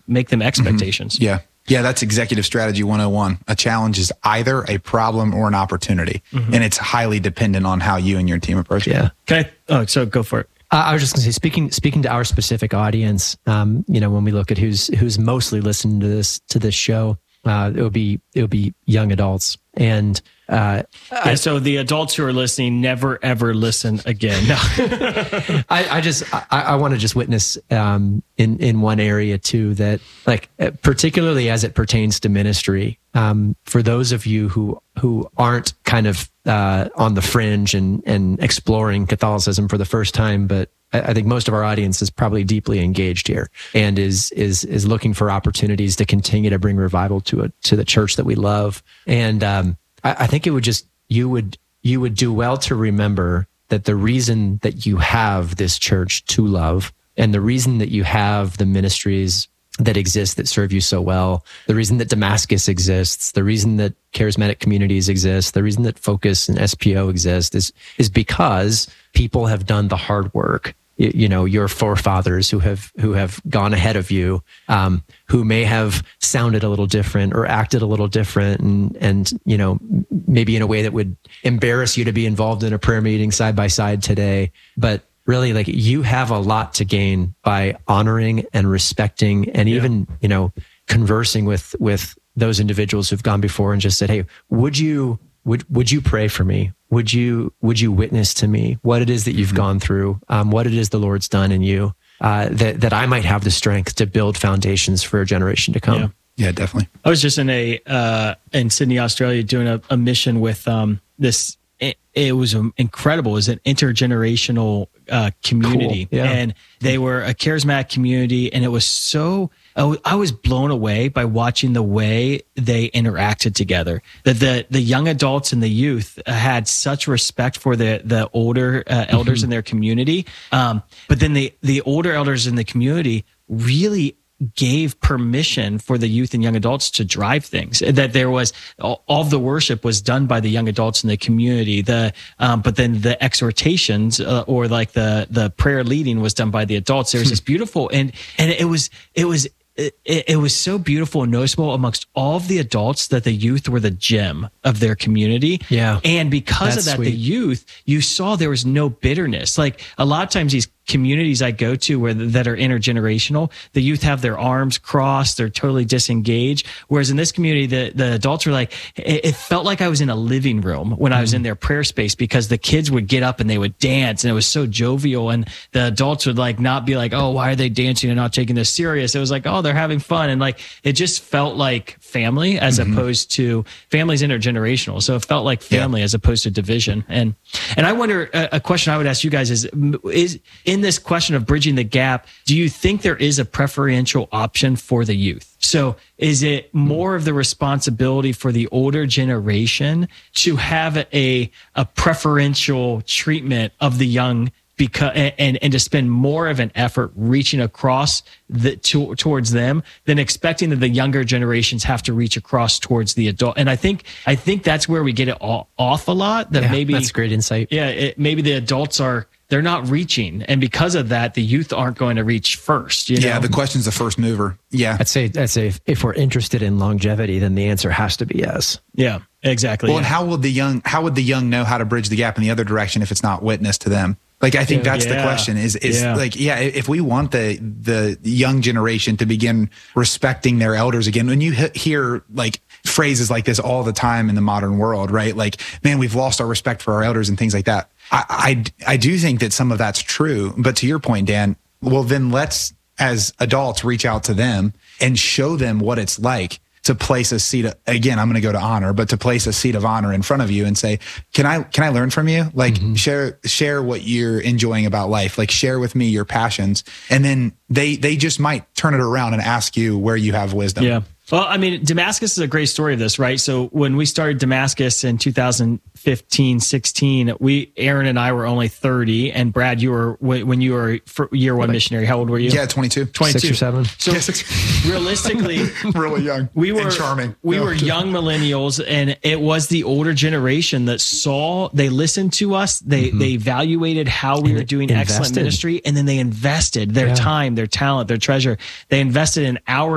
make them expectations. Yeah. Yeah, that's executive strategy 101. A challenge is either a problem or an opportunity. And it's highly dependent on how you and your team approach it. Yeah. So go for it. I was just going to say, speaking to our specific audience, when we look at who's mostly listening to this show, it would be young adults. And so the adults who are listening, never ever listen again. No. I want to just witness in one area too, that like particularly as it pertains to ministry, for those of you who aren't kind of on the fringe and exploring Catholicism for the first time, but I think most of our audience is probably deeply engaged here and is looking for opportunities to continue to bring revival to the church that we love. And I think it would just you would do well to remember that the reason that you have this church to love, and the reason that you have the ministries that exist that serve you so well, the reason that Damascus exists, the reason that charismatic communities exist, the reason that Focus and SPO exist is because people have done the hard work. Your forefathers who have gone ahead of you, who may have sounded a little different or acted a little different, and maybe in a way that would embarrass you to be involved in a prayer meeting side by side today. But really, like, you have a lot to gain by honoring and respecting and even conversing with those individuals who've gone before and just said, hey, would you pray for me? Would you witness to me what it is that you've gone through, what it is the Lord's done in you, that I might have the strength to build foundations for a generation to come? Yeah, definitely. I was just in Sydney, Australia, doing a mission with this. It was incredible. It was an intergenerational community. Cool. Yeah. And they were a charismatic community. And it was so, I was blown away by watching the way they interacted together. That the young adults and the youth had such respect for the older elders in their community. But then the older elders in the community really gave permission for the youth and young adults to drive things. That there was all of the worship was done by the young adults in the community. But then the exhortations or like the prayer leading was done by the adults. There was this beautiful and it was so beautiful and noticeable amongst all of the adults that the youth were the gem of their community. Yeah, and because that's of that, sweet. the youth, you saw there was no bitterness. Like a lot of times these communities I go to that are intergenerational, the youth have their arms crossed, they're totally disengaged. Whereas in this community, the adults were like, it felt like I was in a living room when I was in their prayer space, because the kids would get up and they would dance and it was so jovial, and the adults would like not be like, oh, why are they dancing and not taking this serious? It was like, oh, they're having fun. And like, it just felt like family as opposed to family's intergenerational. So it felt like family as opposed to division. And I wonder, a question I would ask you guys is in this question of bridging the gap, do you think there is a preferential option for the youth? So is it more of the responsibility for the older generation to have a preferential treatment of the young, because and to spend more of an effort reaching across towards them than expecting that the younger generations have to reach across towards the adult? And I think that's where we get it off a lot. That maybe that's great insight. Yeah, maybe the adults they're not reaching, and because of that, the youth aren't going to reach first. Yeah, the question's the first mover. Yeah, I'd say if we're interested in longevity, then the answer has to be yes. Yeah, exactly. Well, and how would the young know how to bridge the gap in the other direction if it's not witnessed to them? Like, I think that's the question is if we want the young generation to begin respecting their elders again, when you hear like phrases like this all the time in the modern world, right? Like, man, we've lost our respect for our elders and things like that. I do think that some of that's true. But to your point, Dan, well, then let's, as adults, reach out to them and show them what it's like to place a seat. Again, I'm going to go to honor, but to place a seat of honor in front of you and say, can I learn from you? Like, share what you're enjoying about life. Like, share with me your passions. And then they just might turn it around and ask you where you have wisdom. Yeah. Well, I mean, Damascus is a great story of this, right? So when we started Damascus in 2015, 16, Aaron and I were only 30, and Brad, you were, when you were year one missionary, how old were you? Yeah, 22. 22. 6 or 7. So realistically, really young. We were and charming. We were young millennials, and it was the older generation that they listened to us, they evaluated how we were doing excellent ministry, and then they invested their time, their talent, their treasure. They invested in our